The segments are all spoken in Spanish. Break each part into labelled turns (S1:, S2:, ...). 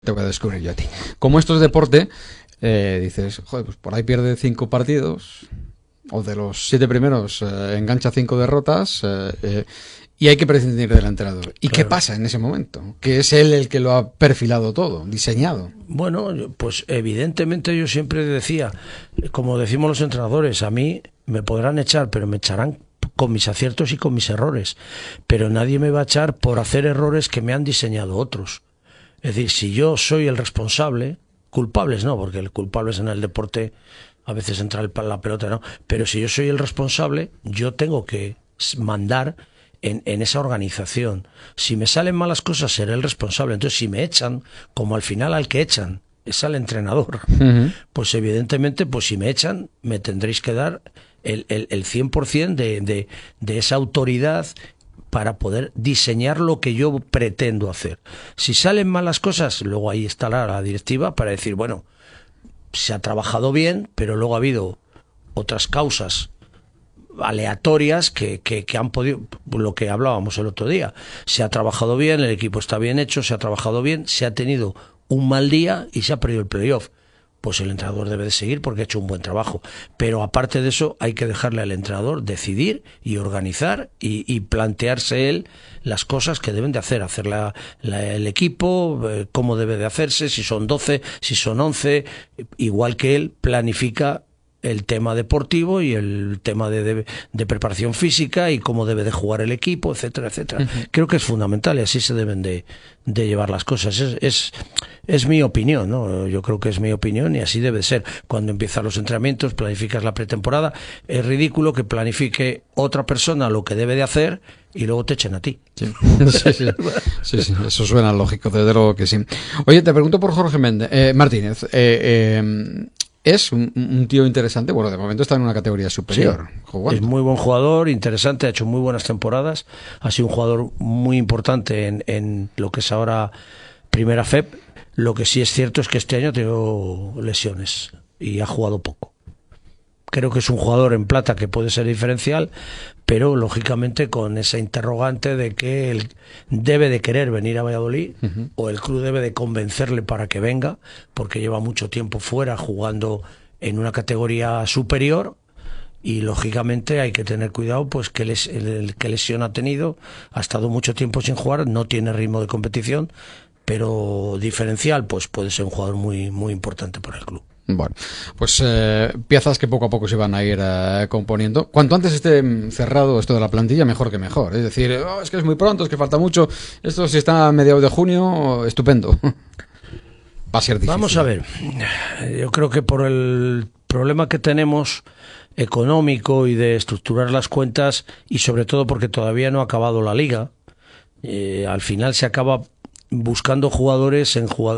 S1: Te voy a descubrir yo a ti. Como esto es deporte, dices, joder, pues por ahí pierde 5 partidos, o de los 7 primeros engancha 5 derrotas, y hay que prescindir del entrenador. ¿Y qué pasa en ese momento? Que es él el que lo ha perfilado todo, diseñado.
S2: Bueno, pues evidentemente yo siempre decía, como decimos los entrenadores, a mí me podrán echar, pero me echarán con mis aciertos y con mis errores. Pero nadie me va a echar por hacer errores que me han diseñado otros. Es decir, si yo soy el responsable, culpables no, porque el culpable en el deporte a veces entra la pelota, no, pero si yo soy el responsable, yo tengo que mandar en esa organización. Si me salen malas cosas, seré el responsable. Entonces, si me echan, como al final al que echan es al entrenador, pues evidentemente, pues si me echan, me tendréis que dar el 100% de esa autoridad para poder diseñar lo que yo pretendo hacer. Si salen malas cosas, luego ahí estará la directiva para decir, bueno, se ha trabajado bien, pero luego ha habido otras causas aleatorias que han podido, lo que hablábamos el otro día. Se ha trabajado bien, el equipo está bien hecho, se ha trabajado bien, se ha tenido un mal día y se ha perdido el playoff. Pues el entrenador debe de seguir porque ha hecho un buen trabajo. Pero aparte de eso, hay que dejarle al entrenador decidir y organizar y plantearse él las cosas que deben de hacer el equipo, cómo debe de hacerse, si son 12, si son 11, igual que él planifica el tema deportivo y el tema de preparación física y cómo debe de jugar el equipo, etcétera, etcétera. Creo que es fundamental y así se deben de llevar las cosas. Es mi opinión, ¿no? Yo creo que es mi opinión y así debe ser. Cuando empiezan los entrenamientos, planificas la pretemporada. Es ridículo que planifique otra persona lo que debe de hacer y luego te echen a ti.
S1: Sí. Sí, eso suena lógico, desde luego que sí. Oye, te pregunto por Jorge Martínez. Es un tío interesante. Bueno, de momento está en una categoría superior.
S2: Sí, es muy buen jugador, interesante, ha hecho muy buenas temporadas. Ha sido un jugador muy importante en lo que es ahora Primera FEP. Lo que sí es cierto es que este año ha tenido lesiones y ha jugado poco. Creo que es un jugador en plata que puede ser diferencial, pero lógicamente con esa interrogante de que él debe de querer venir a Valladolid o el club debe de convencerle para que venga, porque lleva mucho tiempo fuera jugando en una categoría superior y lógicamente hay que tener cuidado, pues qué lesión ha tenido, ha estado mucho tiempo sin jugar, no tiene ritmo de competición, pero diferencial, pues puede ser un jugador muy, muy importante para el club.
S1: Bueno, pues piezas que poco a poco se van a ir componiendo. Cuanto antes esté cerrado esto de la plantilla, mejor que mejor. Es decir, es que es muy pronto, es que falta mucho. Esto si está a mediados de junio, estupendo. Va a ser difícil.
S2: Vamos a ver. Yo creo que por el problema que tenemos económico y de estructurar las cuentas y sobre todo porque todavía no ha acabado la liga, al final se acaba buscando jugadores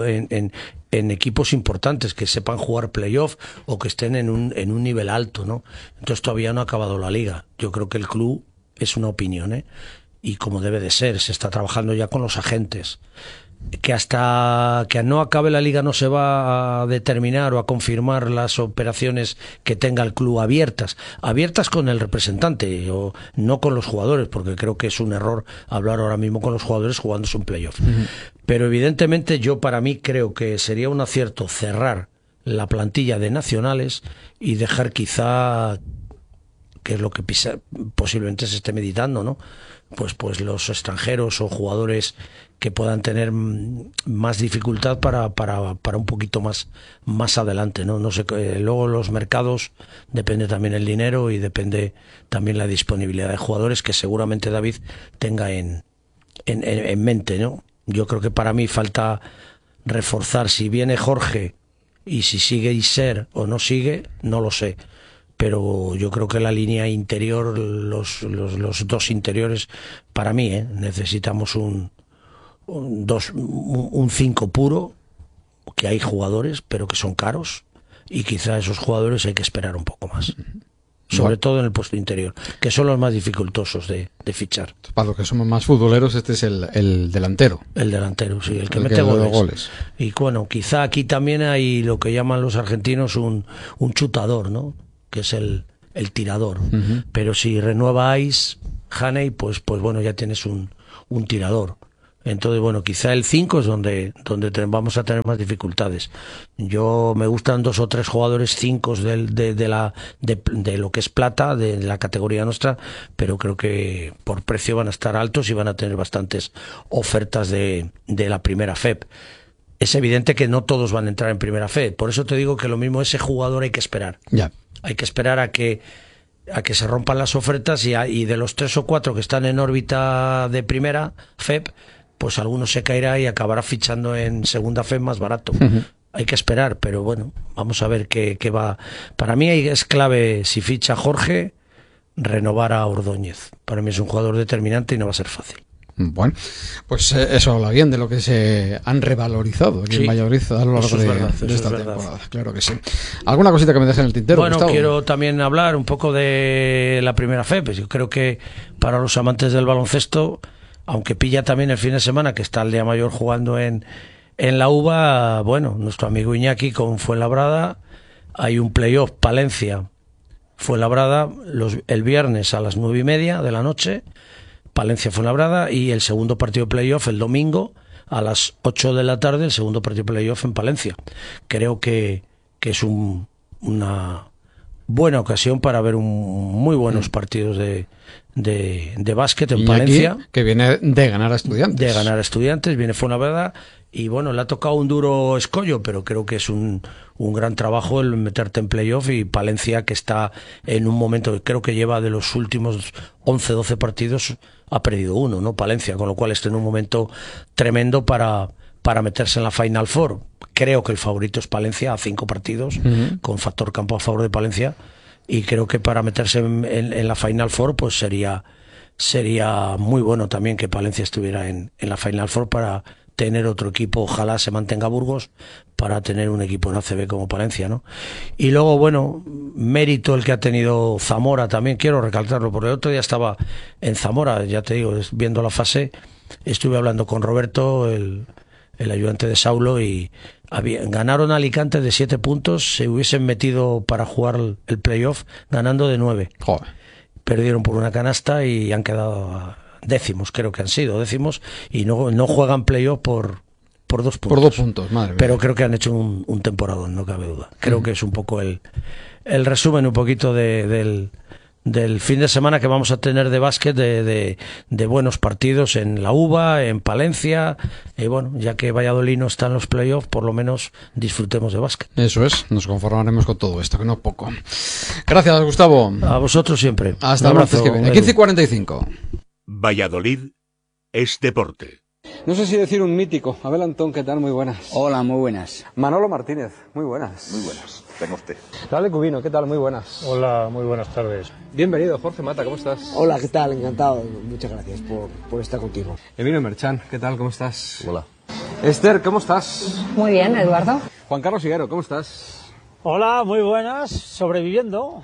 S2: en equipos importantes que sepan jugar playoff o que estén en un nivel alto, ¿no? Entonces todavía no ha acabado la liga. Yo creo que el club, es una opinión, y como debe de ser, se está trabajando ya con los agentes. Que hasta que no acabe la liga no se va a determinar o a confirmar las operaciones que tenga el club abiertas con el representante o no con los jugadores, porque creo que es un error hablar ahora mismo con los jugadores jugándose un playoff. Pero evidentemente yo para mí creo que sería un acierto cerrar la plantilla de nacionales y dejar quizá, que es lo que posiblemente se esté meditando, ¿no? Pues los extranjeros o jugadores que puedan tener más dificultad para un poquito más adelante, ¿no? No sé, luego los mercados, depende también el dinero y depende también la disponibilidad de jugadores que seguramente David tenga en mente, ¿no? Yo creo que para mí falta reforzar. Si viene Jorge y si sigue Iser o no sigue, no lo sé. Pero yo creo que la línea interior, los dos interiores, para mí, necesitamos un 5 puro, que hay jugadores, pero que son caros, y quizá esos jugadores hay que esperar un poco más. Sobre todo en el puesto interior, que son los más dificultosos de fichar.
S1: Para los que somos más futboleros, este es el delantero.
S2: El delantero, sí, el que mete goles. Y bueno, quizá aquí también hay lo que llaman los argentinos un chutador, ¿no? Que es el tirador. Pero si renueva Haney, pues bueno, ya tienes un tirador. Entonces, bueno, quizá el 5 es donde vamos a tener más dificultades. Yo me gustan 2 o 3 jugadores 5 de lo que es plata, de la categoría nuestra, pero creo que por precio van a estar altos y van a tener bastantes ofertas de la primera FEP. Es evidente que no todos van a entrar en primera FEP, por eso te digo que lo mismo ese jugador hay que esperar.
S1: Ya.
S2: Hay que esperar a que se rompan las ofertas y de los 3 o 4 que están en órbita de primera FEP, pues alguno se caerá y acabará fichando en segunda FEP más barato. Hay que esperar, pero bueno, vamos a ver qué va. Para mí es clave, si ficha Jorge, renovar a Ordóñez. Para mí es un jugador determinante y no va a ser fácil.
S1: Bueno, pues eso habla bien de lo que se han revalorizado aquí en Valladolid a lo largo de esta temporada. Claro que sí. ¿Alguna cosita que me deje en el tintero,
S2: Bueno,
S1: Gustavo?
S2: quiero también hablar un poco de la primera FEP. Pues yo creo que para los amantes del baloncesto, aunque pilla también el fin de semana que está el Día Mayor jugando en la UBA, bueno, nuestro amigo Iñaki con Fuenlabrada, hay un playoff Palencia Fuenlabrada el viernes a las 9:30 de la noche, Palencia Fuenlabrada, y el segundo partido de playoff el domingo a las 8 de la tarde, el segundo partido de playoff en Palencia. Creo que es una buena ocasión para ver muy buenos partidos de básquet en Palencia.
S1: Que viene de ganar a Estudiantes.
S2: Viene Fuenlabrada y bueno, le ha tocado un duro escollo, pero creo que es un gran trabajo el meterte en playoff, y Palencia, que está en un momento que creo que lleva de los últimos 11-12 partidos, ha perdido uno, ¿no? Palencia, con lo cual está en un momento tremendo para meterse en la Final Four. Creo que el favorito es Palencia a 5 partidos, con factor campo a favor de Palencia, y creo que para meterse en la Final Four pues sería muy bueno también que Palencia estuviera en la Final Four para tener otro equipo. Ojalá se mantenga Burgos para tener un equipo en ACB como Palencia, ¿no? Y luego, bueno, mérito el que ha tenido Zamora también, quiero recalcarlo, porque el otro día estaba en Zamora, ya te digo, viendo la fase, estuve hablando con Roberto, el ayudante de Saulo, y ganaron a Alicante de 7 puntos, se hubiesen metido para jugar el playoff ganando de 9.
S1: Joder.
S2: Perdieron por una canasta y han quedado décimos, creo que han sido décimos, y no juegan playoff por 2 puntos.
S1: Por 2 puntos, madre mía.
S2: Pero creo que han hecho un temporadón, no cabe duda. Creo que es un poco el resumen un poquito del fin de semana que vamos a tener de básquet, de buenos partidos en la UBA, en Palencia, y bueno, ya que Valladolid no está en los playoffs, por lo menos disfrutemos de básquet.
S1: Eso es, nos conformaremos con todo esto, que no es poco. Gracias, Gustavo.
S2: A vosotros siempre.
S1: Hasta el martes que viene. 15:45.
S3: Valladolid es deporte.
S1: No sé si decir un mítico. Abel Antón, ¿qué tal? Muy buenas.
S4: Hola, muy buenas.
S1: Manolo Martínez, muy buenas.
S5: Muy buenas. Venga usted.
S1: Dale Cubino, ¿qué tal? Muy buenas.
S6: Hola, muy buenas tardes.
S1: Bienvenido, Jorge Mata, ¿cómo estás?
S4: Hola, ¿qué tal? Encantado. Muchas gracias por estar contigo.
S1: Emilio Merchan, ¿qué tal? ¿Cómo estás?
S5: Hola.
S1: Esther, ¿cómo estás?
S7: Muy bien, Eduardo.
S1: Juan Carlos Higuero, ¿cómo estás?
S6: Hola, muy buenas. Sobreviviendo.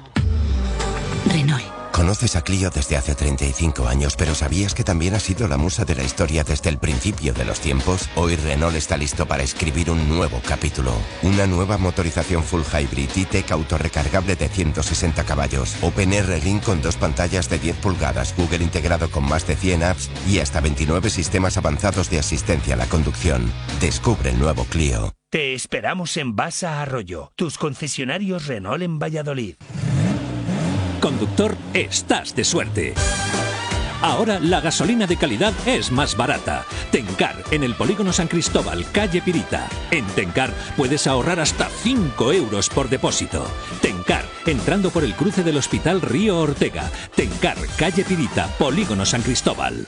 S8: Renault. Conoces a Clio desde hace 35 años, pero ¿sabías que también ha sido la musa de la historia desde el principio de los tiempos? Hoy Renault está listo para escribir un nuevo capítulo. Una nueva motorización full hybrid E-Tech autorrecargable de 160 caballos, OpenR Ring con 2 pantallas de 10 pulgadas, Google integrado con más de 100 apps y hasta 29 sistemas avanzados de asistencia a la conducción. Descubre el nuevo Clio.
S9: Te esperamos en Basa Arroyo, tus concesionarios Renault en Valladolid.
S10: Conductor, estás de suerte. Ahora la gasolina de calidad es más barata. Tencar, en el Polígono San Cristóbal, calle Pirita. En Tencar puedes ahorrar hasta 5 euros por depósito. Tencar, entrando por el cruce del Hospital Río Ortega. Tencar, calle Pirita, Polígono San Cristóbal.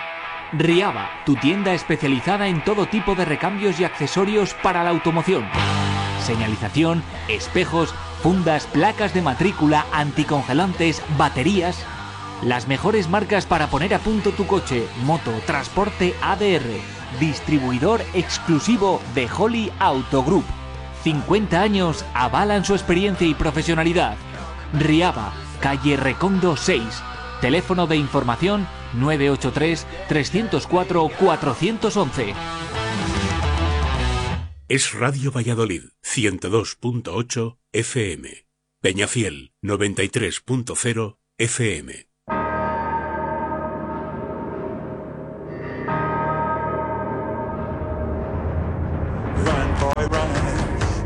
S11: Riaba, tu tienda especializada en todo tipo de recambios y accesorios para la automoción. Señalización, espejos, fundas, placas de matrícula, anticongelantes, baterías. Las mejores marcas para poner a punto tu coche, moto, transporte ADR. Distribuidor exclusivo de Holly Auto Group. 50 años avalan su experiencia y profesionalidad. Riaba, calle Recondo 6. Teléfono de información 983-304-411.
S3: Es Radio Valladolid, 102.8 FM. Peñafiel, 93.0 FM.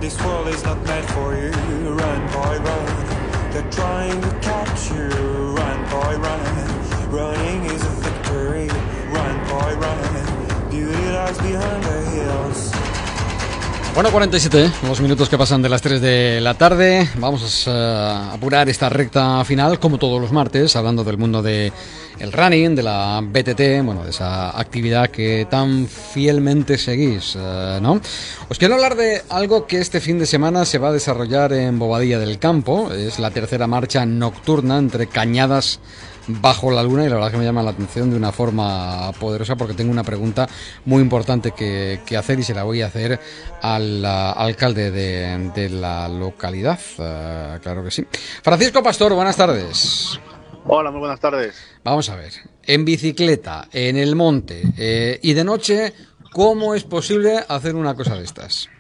S5: this world is not meant for you. Run, boy, run. They're trying to catch you. Run, boy, run. Running is a victory. Run, boy, run. Beauty lies behind the hills.
S1: Bueno, 47, los minutos que pasan de las 3 de la tarde. Vamos a apurar esta recta final, como todos los martes, hablando del mundo del running, de la BTT, bueno, de esa actividad que tan fielmente seguís, ¿no? Os quiero hablar de algo que este fin de semana se va a desarrollar en Bobadilla del Campo. Es la tercera marcha nocturna entre cañadas bajo la luna, y la verdad que me llama la atención de una forma poderosa, porque tengo una pregunta muy importante que hacer, y se la voy a hacer al alcalde de la localidad, claro que sí. Francisco Pastor, buenas tardes.
S7: Hola, muy buenas tardes.
S1: Vamos a ver, en bicicleta, en el monte y de noche, ¿cómo es posible hacer una cosa de estas?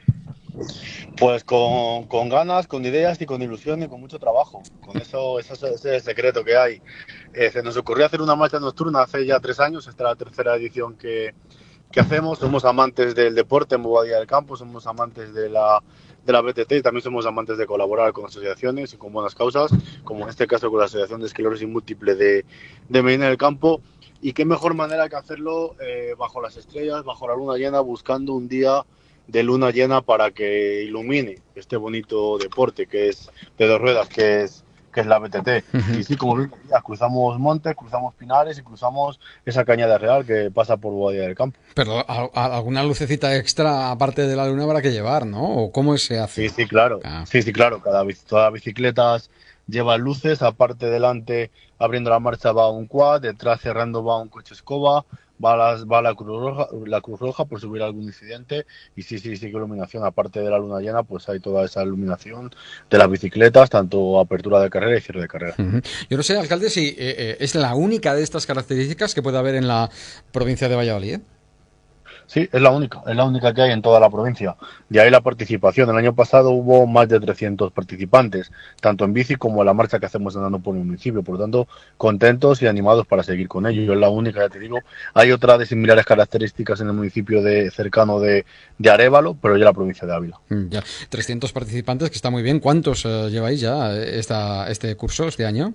S7: Pues con ganas, con ideas y con ilusión y con mucho trabajo. Con eso, ese es el secreto que hay. Se nos ocurrió hacer una marcha nocturna hace ya 3 años, esta es la tercera edición que hacemos. Somos amantes del deporte en Bobadilla del Campo, somos amantes de la BTT y también somos amantes de colaborar con asociaciones y con buenas causas, como en este caso con la Asociación de Esclerosis Múltiple de Medina del Campo. Y qué mejor manera que hacerlo bajo las estrellas, bajo la luna llena, buscando un día de luna llena para que ilumine este bonito deporte que es de 2 ruedas, que es la BTT. Y sí, como veis, cruzamos montes, cruzamos pinares y cruzamos esa cañada real que pasa por Bobadilla del Campo.
S1: Pero alguna lucecita extra aparte de la luna habrá que llevar, ¿no? ¿O cómo se hace?
S7: Sí, claro. Sí, claro. Todas las bicicletas llevan luces, aparte delante abriendo la marcha va un quad, detrás cerrando va un coche escoba, va la Cruz Roja por subir algún incidente, y sí que iluminación, aparte de la luna llena, pues hay toda esa iluminación de las bicicletas, tanto apertura de carrera y cierre de carrera.
S1: Yo no sé, alcalde, si es la única de estas características que puede haber en la provincia de Valladolid.
S7: Sí, es la única que hay en toda la provincia. De ahí la participación. El año pasado hubo más de 300 participantes, tanto en bici como en la marcha que hacemos andando por el municipio. Por lo tanto, contentos y animados para seguir con ello. Es la única, ya te digo. Hay otra de similares características en el municipio cercano de Arévalo, pero ya en la provincia de Ávila.
S1: Ya, 300 participantes, que está muy bien. ¿Cuántos lleváis ya este curso este año?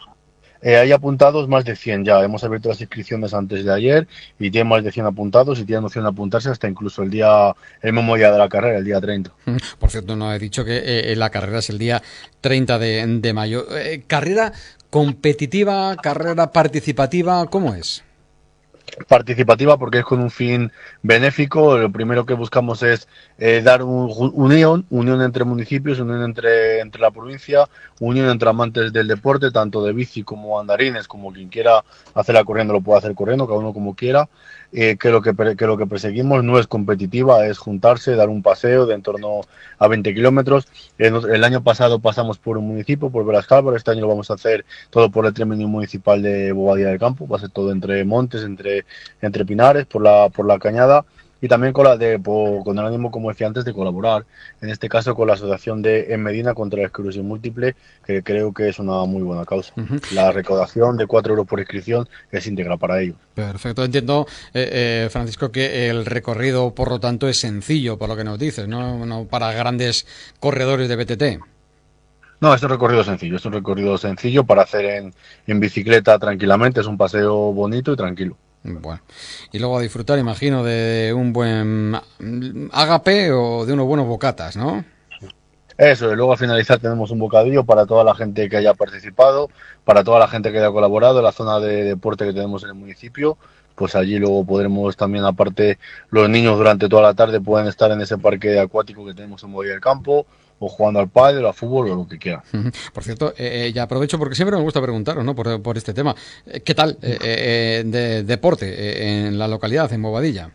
S7: Hay apuntados más de 100 ya. Hemos abierto las inscripciones antes de ayer y tienen más de 100 apuntados, y tienen opción de apuntarse hasta incluso el mismo día de la carrera, el día 30.
S1: Por cierto, no he dicho que la carrera es el día 30 de mayo. ¿Carrera competitiva, carrera participativa? ¿Cómo es?
S7: Participativa, porque es con un fin benéfico. Lo primero que buscamos es dar unión entre municipios, unión entre la provincia, unión entre amantes del deporte, tanto de bici como andarines, como quien quiera hacerla corriendo lo puede hacer corriendo, cada uno como quiera. Que lo que perseguimos no es competitiva, es juntarse, dar un paseo de en torno a 20 kilómetros. El año pasado pasamos por un municipio, por Verascálvaro. Este año lo vamos a hacer todo por el término municipal de Bobadilla del Campo. Va a ser todo entre montes, entre pinares, por la cañada, y también con el ánimo, como decía antes, de colaborar, en este caso con la asociación en Medina contra la esclerosis múltiple, que creo que es una muy buena causa. La recaudación de 4 euros por inscripción es íntegra para ello.
S1: Perfecto, entiendo, Francisco, que el recorrido, por lo tanto, es sencillo, por lo que nos dices, no para grandes corredores de BTT.
S7: No, es un recorrido sencillo para hacer en bicicleta tranquilamente. Es un paseo bonito y tranquilo.
S1: Bueno, y luego a disfrutar, imagino, de un buen ágape o de unos buenos bocatas, ¿no?
S7: Eso, y luego al finalizar tenemos un bocadillo para toda la gente que haya participado, para toda la gente que haya colaborado en la zona de deporte que tenemos en el municipio. Pues allí luego podremos también, aparte, los niños durante toda la tarde pueden estar en ese parque acuático que tenemos en Bobadilla del Campo, o jugando al pádel, al fútbol, o lo que quieran.
S1: Por cierto, ya aprovecho porque siempre me gusta preguntaros, ¿no? por este tema. ¿Qué tal de deporte en la localidad, en Bobadilla?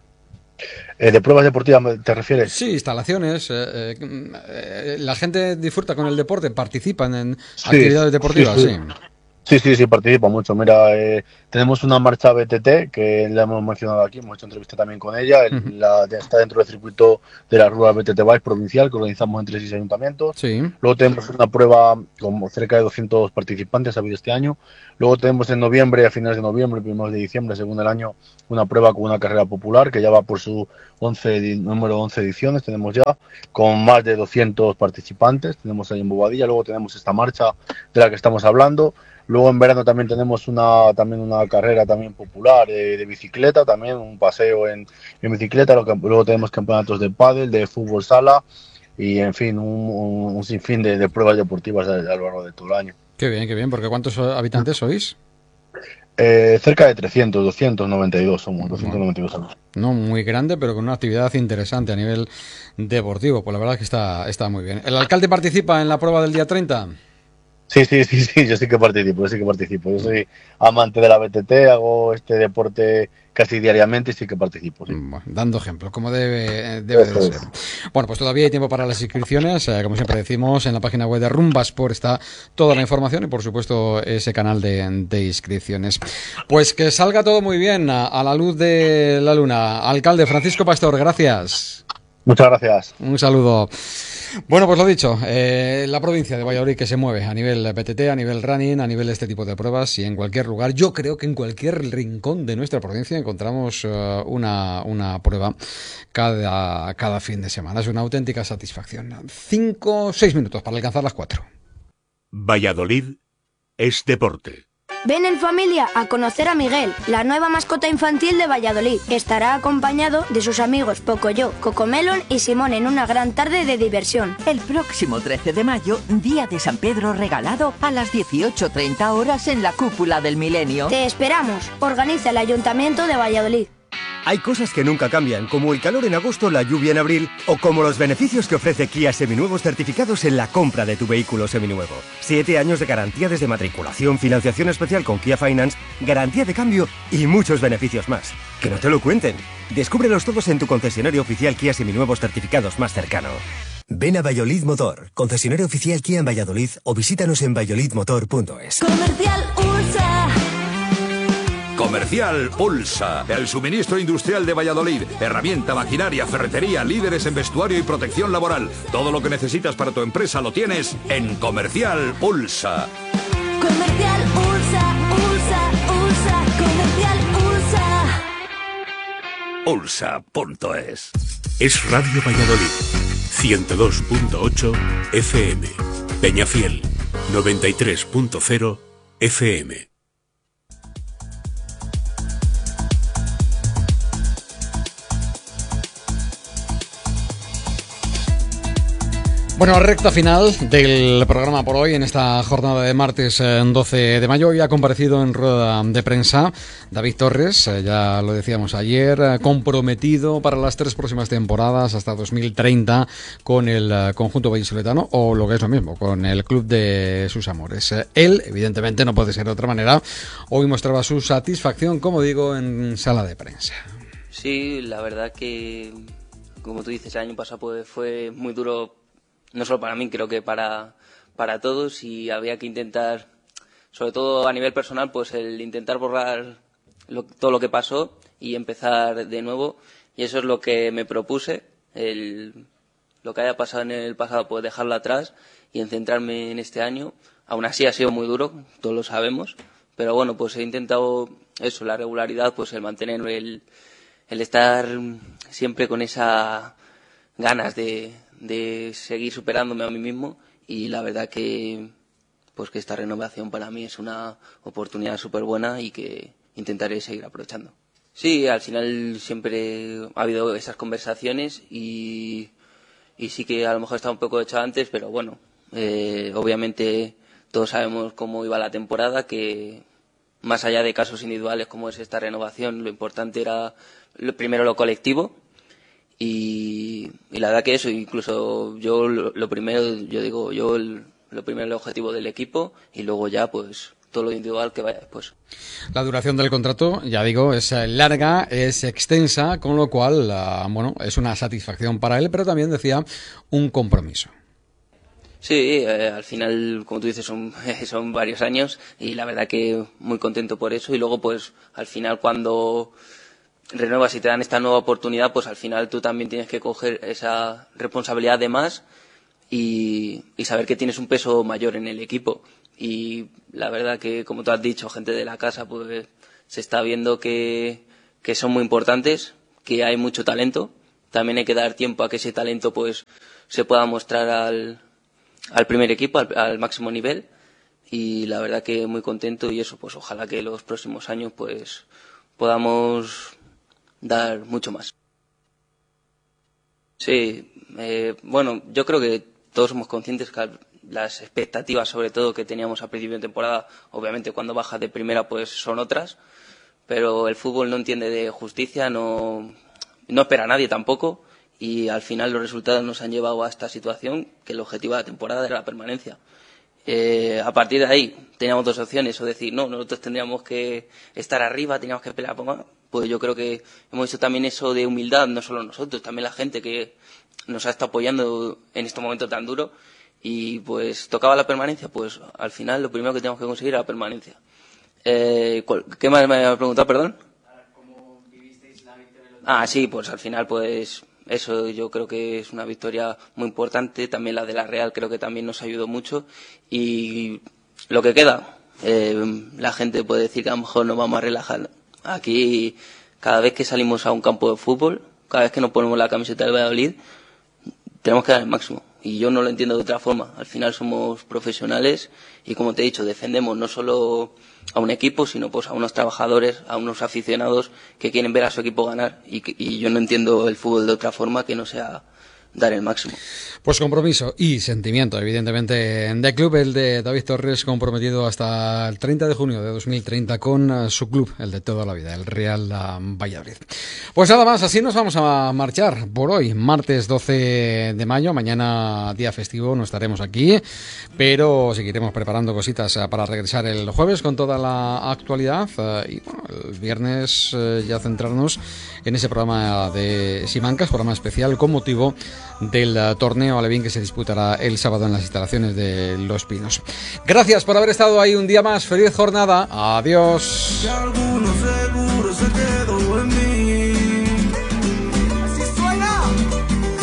S7: ¿De pruebas deportivas te refieres?
S1: Sí, instalaciones. La gente disfruta con el deporte, participan en actividades deportivas, sí.
S7: Sí, participa mucho. Mira, tenemos una marcha BTT que la hemos mencionado aquí, hemos hecho entrevista también con ella. Está dentro del circuito de la Rural BTT Bike provincial que organizamos entre 6 ayuntamientos.
S1: Sí.
S7: Luego tenemos una prueba con cerca de 200 participantes ha habido este año. Luego tenemos en noviembre, a finales de noviembre, primeros de diciembre, según el año, una prueba con una carrera popular que ya va por su número 11 ediciones. Tenemos ya con más de 200 participantes. Tenemos ahí en Bobadilla. Luego tenemos esta marcha de la que estamos hablando. Luego en verano también tenemos una carrera también popular de bicicleta, también un paseo en bicicleta. Luego tenemos campeonatos de pádel, de fútbol sala y en fin, un sinfín de pruebas deportivas a lo largo de todo el año.
S1: Qué bien, porque ¿cuántos habitantes sois?
S7: Cerca de 300, 292 somos, 292 años.
S1: No muy grande, pero con una actividad interesante a nivel deportivo. Pues la verdad es que está muy bien. ¿El alcalde participa en la prueba del día 30?
S7: Sí, yo sí que participo. Yo soy amante de la BTT, hago este deporte casi diariamente y sí que participo. Sí.
S1: Bueno, dando ejemplo, como debe de ser. Bueno, pues todavía hay tiempo para las inscripciones. Como siempre decimos, en la página web de Rumbasport está toda la información y, por supuesto, ese canal de inscripciones. Pues que salga todo muy bien a la luz de la luna. Alcalde Francisco Pastor, gracias.
S7: Muchas gracias.
S1: Un saludo. Bueno, pues lo dicho, la provincia de Valladolid que se mueve a nivel BTT, a nivel running, a nivel de este tipo de pruebas y en cualquier lugar. Yo creo que en cualquier rincón de nuestra provincia encontramos una prueba cada fin de semana. Es una auténtica satisfacción. 6 minutos para alcanzar las 4.
S3: Valladolid es deporte.
S12: Ven en familia a conocer a Miguel, la nueva mascota infantil de Valladolid. Estará acompañado de sus amigos Pocoyo, Cocomelon y Simón en una gran tarde de diversión.
S13: El próximo 13 de mayo, día de San Pedro regalado a las 18:30 horas en la Cúpula del Milenio.
S12: Te esperamos. Organiza el Ayuntamiento de Valladolid.
S14: Hay cosas que nunca cambian, como el calor en agosto, la lluvia en abril, o como los beneficios que ofrece Kia Seminuevos certificados en la compra de tu vehículo seminuevo. 7 años de garantía desde matriculación, financiación especial con Kia Finance, garantía de cambio y muchos beneficios más. Que no te lo cuenten. Descúbrelos todos en tu concesionario oficial Kia Seminuevos certificados más cercano.
S15: Ven a Valladolid Motor, concesionario oficial Kia en Valladolid, o visítanos en valladolidmotor.es.
S16: Comercial USA.
S17: Comercial Pulsa, el suministro industrial de Valladolid, herramienta, maquinaria, ferretería, líderes en vestuario y protección laboral. Todo lo que necesitas para tu empresa lo tienes en Comercial Pulsa.
S16: Comercial USA, Comercial USA.
S17: Ulsa.es.
S3: Es Radio Valladolid, 102.8 FM, Peñafiel, 93.0 FM.
S1: Bueno, recta final del programa por hoy, en esta jornada de martes 12 de mayo. Hoy ha comparecido en rueda de prensa David Torres, ya lo decíamos ayer, comprometido para las 3 próximas temporadas hasta 2030 con el conjunto vallisoletano, o lo que es lo mismo, con el club de sus amores. Él, evidentemente, no puede ser de otra manera, hoy mostraba su satisfacción, como digo, en sala de prensa.
S18: Sí, la verdad que, como tú dices, el año pasado pues, fue muy duro. No solo para mí, creo que para todos, y había que intentar, sobre todo a nivel personal, pues el intentar borrar todo lo que pasó y empezar de nuevo. Y eso es lo que me propuse, lo que haya pasado en el pasado, pues dejarlo atrás y centrarme en este año. Aún así ha sido muy duro, todos lo sabemos, pero bueno, pues he intentado eso, la regularidad, pues el mantener el estar siempre con esa ganas de seguir superándome a mí mismo, y la verdad que esta renovación para mí es una oportunidad súper buena y que intentaré seguir aprovechando. Sí, al final siempre ha habido esas conversaciones y sí que a lo mejor estaba un poco hecho antes, pero bueno, obviamente todos sabemos cómo iba la temporada, que más allá de casos individuales como es esta renovación, lo importante era primero lo colectivo. Y la verdad que eso, incluso yo lo primero, lo primero el objetivo del equipo, y luego ya pues todo lo individual que vaya después.
S1: La duración del contrato, ya digo, es larga, es extensa, con lo cual, es una satisfacción para él, pero también decía un compromiso.
S18: Sí, al final, como tú dices, son varios años y la verdad que muy contento por eso. Y luego, pues, al final cuando renuevas y te dan esta nueva oportunidad, pues al final tú también tienes que coger esa responsabilidad de más y saber que tienes un peso mayor en el equipo. Y la verdad que, como tú has dicho, gente de la casa, pues se está viendo que son muy importantes, que hay mucho talento. También hay que dar tiempo a que ese talento pues se pueda mostrar al primer equipo, al máximo nivel. Y la verdad que muy contento, y eso, pues ojalá que los próximos años pues podamos dar mucho más. Sí, bueno, yo creo que todos somos conscientes que las expectativas, sobre todo, que teníamos al principio de temporada, obviamente cuando bajas de primera pues son otras, pero el fútbol no entiende de justicia, no espera a nadie tampoco, y al final los resultados nos han llevado a esta situación, que el objetivo de la temporada era la permanencia. A partir de ahí teníamos dos opciones, o decir, no, nosotros tendríamos que estar arriba, teníamos que pelear por más. Pues yo creo que hemos hecho también eso de humildad, no solo nosotros, también la gente que nos ha estado apoyando en este momento tan duro, y pues tocaba la permanencia, pues al final lo primero que teníamos que conseguir era la permanencia. ¿Qué más me había preguntado, perdón?
S11: ¿Cómo vivisteis la victoria?
S18: Sí, pues al final pues eso yo creo que es una victoria muy importante, también la de la Real creo que también nos ayudó mucho, y lo que queda, la gente puede decir que a lo mejor nos vamos a relajar. Aquí, cada vez que salimos a un campo de fútbol, cada vez que nos ponemos la camiseta del Valladolid, tenemos que dar el máximo. Y yo no lo entiendo de otra forma. Al final somos profesionales y, como te he dicho, defendemos no solo a un equipo, sino pues a unos trabajadores, a unos aficionados que quieren ver a su equipo ganar. Y yo no entiendo el fútbol de otra forma que no sea dar el máximo.
S1: Pues compromiso y sentimiento, evidentemente, de club, el de David Torres, comprometido hasta el 30 de junio de 2030 con su club, el de toda la vida, el Real Valladolid. Pues nada más, así nos vamos a marchar por hoy, martes 12 de mayo, mañana día festivo, no estaremos aquí, pero seguiremos preparando cositas para regresar el jueves con toda la actualidad, y bueno, el viernes ya centrarnos en ese programa de Simancas, programa especial con motivo del torneo alevín que se disputará el sábado en las instalaciones de Los Pinos. Gracias por haber estado ahí un día más. Feliz jornada. Adiós.